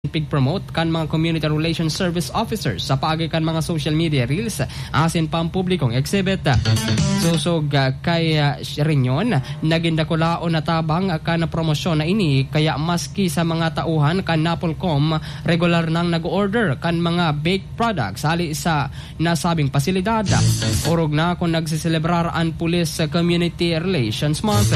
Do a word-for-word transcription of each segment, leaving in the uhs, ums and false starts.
pig-promote kan mga community relations service officers sa paagi kan mga social media reels asin pampublikong exhibit. Susog uh, kay uh, Rinyon, naging dakulaon na tabang uh, kan promosyon na ini kaya maski sa mga tauhan kan Napolcom regular nang nag-order kan mga baked products ali sa nasabing pasilidad. Urog na kung nagsiselebrar ang Police Community Relations Month.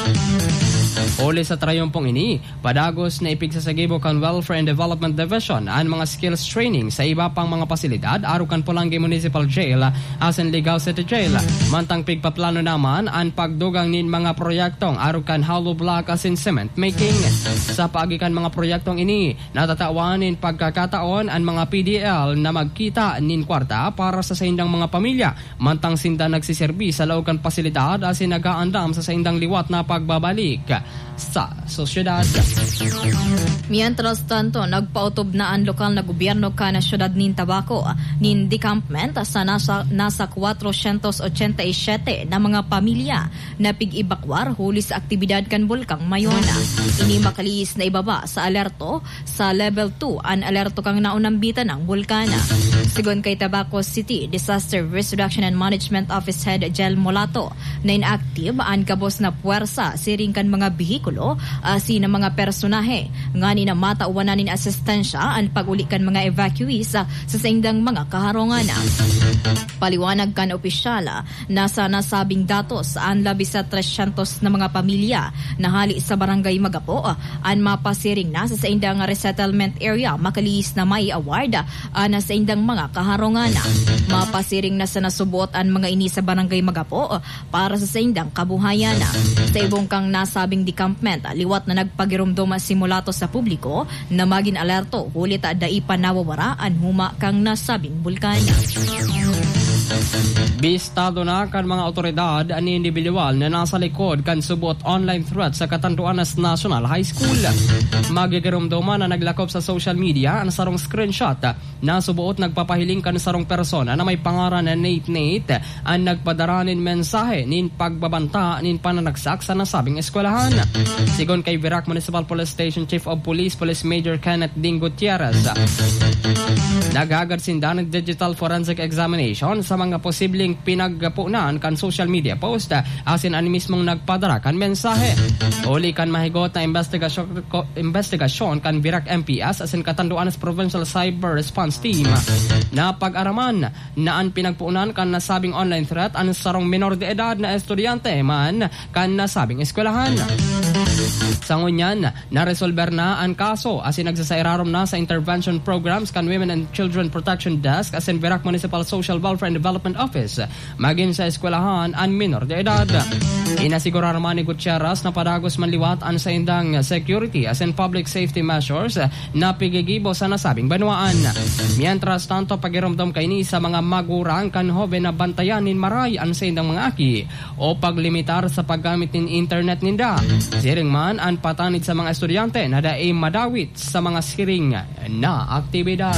Uli sa trayumpong ini, padagos na ipigsasagibo kan Welfare and Development Division ang mga skills training sa iba pang mga pasilidad arukan Pulangi Municipal Jail asin Ligao City Jail. Mantang pigpaplano naman ang pagdugang nin mga proyektong arukan hollow block asin cement making. Sa paagikan mga proyektong ini, natatawanin pagkakataon ang mga P D L na magkita nin kwarta para sa saindang mga pamilya. Mantang sinda nagsiserbi sa laukan pasilidad asin nagaandam sa saindang liwat na pagbabalik sa sosyedad. Mientras tanto, nagpautob na ang lokal na gobyerno ka na syudad nin Tabaco nin decampment sa nasa, nasa four eighty-seven na mga pamilya na pig-ibakwar huli sa aktibidad kan bulkang Mayona. Ini makalis na ibaba sa alerto sa level two ang alerto kang naunambitan ng bulkana. Sigon kay Tabaco City Disaster Risk Reduction and Management Office Head Jel Molato na inactive ang kabos na puwersa siring kan mga bihikulo asin uh, mga personahe ngani na matauwanan asistensya ang pagulikan mga evacuees uh, sa saindang mga kaharungan. Paliwanag kan opisyala nasa nasabing datos ang labis sa three hundred na mga pamilya na hali sa barangay Magapo uh, ang mapasiring na sa saindang resettlement area makalis na may award uh, na saindang mga kaharungan. Mapasiring na sa nasubot ang mga ini sa barangay Magapo uh, para sa saindang kabuhayan. Sa ibong kang nasabing decampment, liwat na nagpagirumdom simulato sa publiko na maging alerto hulit dai pa nawawara ang huma kang nasabing bulkana. Bistado na kan mga otoridad ang individual na nasa likod kan subot online threat sa Catanduanes National High School. Magigirumduman na naglakop sa social media ang sarong screenshot na subuot nagpapahiling kan sarong persona na may pangaran na Nate Nate ang nagpadaranin mensahe nin pagbabanta nin pananagsak sa nasabing eskwelahan. Sigon kay Virac Municipal Police Station Chief of Police Police Major Kenneth Ding Gutierrez, naghagad sinda ng digital forensic examination sa mga posibleng pinagpunan kan social media post asin ani mismong nagpadara kan mensahe. Uli kan mahigot na investigasyon, investigasyon kan Virac M P S asin Catanduanes Provincial Cyber Response Team na pag-araman na ang pinagpunan kan nasabing online threat ang sarong minor de edad na estudyante man kan nasabing eskwelahan. Sa ngunyan, naresolver na ang kaso asin nagsasairarom na sa intervention programs kan Women and Children Protection Desk asin Virac Municipal Social Welfare and Development Office maging sa eskwelahan ang minor de edad. Inasigurar man ni Gutierrez na padagos manliwat ang sa indang security asin public safety measures na pigigibo sa nasabing banwaan. Mientras tanto, pagiramdam kaini sa mga magurang kan hobe na bantayan nin maray ang sa indang mga aki o paglimitar sa paggamit nin internet ninda. Siring man ang patanid sa mga estudyante na daay madawit sa mga siring na aktibidad.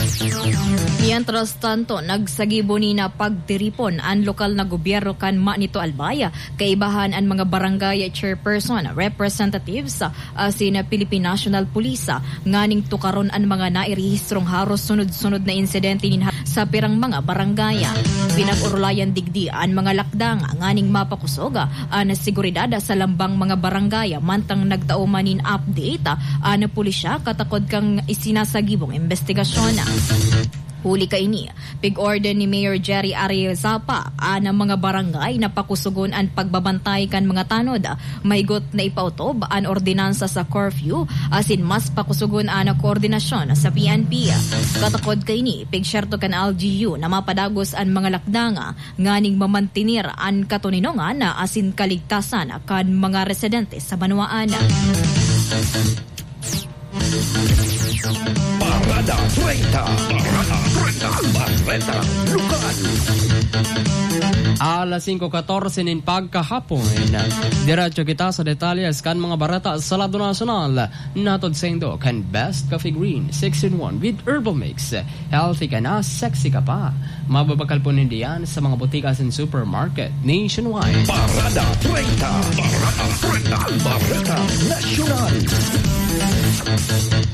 Mientras tanto, nagsagibo ni na pagtiripon ang lokal na gobyerno kan Manito Albaya kaibahan ang mga barangay chairperson representatives uh, sina Philippine National Police uh, nganing tukaron ang mga nairehistrong haros sunod-sunod na insidente nin sa pirang mga barangay. Pinag-urulayan digdi ang mga lakdang nganing mapakusog uh, na seguridad sa lambang mga barangay mantang nagtaumanin update uh, na pulisya katakod kang isinasagibong investigasyon. Huli ka ini, pig-order ni Mayor Jerry Ariazapa ang mga barangay na pakusugon ang pagbabantay kan mga tanod. Mahigot na ipautob ang ordinansa sa curfew asin mas pakusugon ang koordinasyon sa P N P. Katakod ka ini, pig-syerto kan L G U na mapadagos ang mga lakdanga nganing mamantinir ang katuninongan asin kaligtasan kan mga residente sa Banwaan. Parada treinta, Parada treinta, Barreta Lokal. Alas five fourteen nin pagkahapon. Diretso kita sa detalles kan mga barata sa lado nasional. Natod sa indo kan Best Coffee Green six in one with herbal mix. Healthy ka na, sexy ka pa. Mababakal po nindiyan sa mga botikas and supermarket nationwide. Parada treinta, Parada treinta, Barreta Nacional.